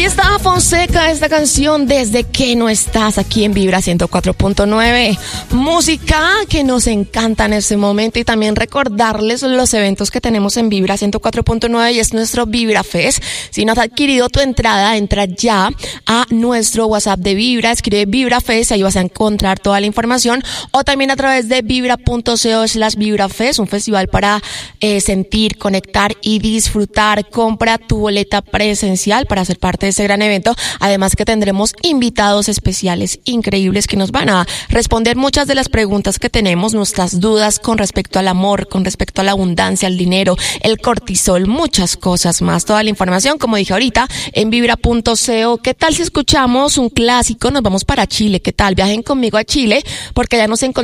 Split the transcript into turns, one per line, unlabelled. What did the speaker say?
Ahí está Fonseca, esta canción Desde que no estás, aquí en Vibra 104.9. Música que nos encanta en este momento, y también recordarles los eventos que tenemos en Vibra 104.9, y es nuestro Vibra Fest. Si no has adquirido tu entrada, entra ya a nuestro WhatsApp de Vibra, escribe Vibra Fest, ahí vas a encontrar toda la información, o también a través de vibra.co/Vibra Fest, un festival para sentir, conectar y disfrutar. Compra tu boleta presencial para ser parte de este gran evento, además que tendremos invitados especiales increíbles que nos van a responder muchas de las preguntas que tenemos, nuestras dudas con respecto al amor, con respecto a la abundancia, al dinero, el cortisol, muchas cosas más. Toda la información, como dije ahorita, en vibra.co. ¿Qué tal si escuchamos un clásico? Nos vamos para Chile. ¿Qué tal? Viajen conmigo a Chile, porque ya nos encontramos